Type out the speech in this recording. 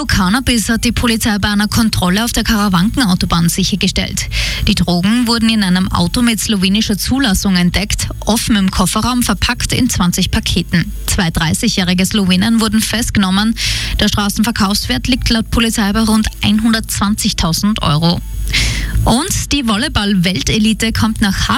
Kilo Cannabis hat die Polizei bei einer Kontrolle auf der Karawankenautobahn sichergestellt. Die Drogen wurden in einem Auto mit slowenischer Zulassung entdeckt, offen im Kofferraum, verpackt in 20 Paketen. 2 30-jährige Slowenen wurden festgenommen. Der Straßenverkaufswert liegt laut Polizei bei rund 120.000 Euro. Und die Volleyball-Weltelite kommt nach